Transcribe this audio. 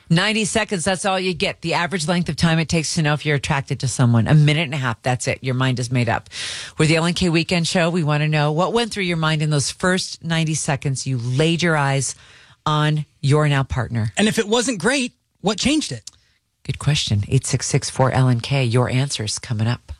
90 seconds, that's all you get. The average length of time it takes to know if you're attracted to someone. A minute and a half, that's it. Your mind is made up. We're the LNK Weekend Show. We want to know what went through your mind in those first 90 seconds you laid your eyes on your now partner. And if it wasn't great, what changed it? Good question. 866-4LNK. Your answers coming up.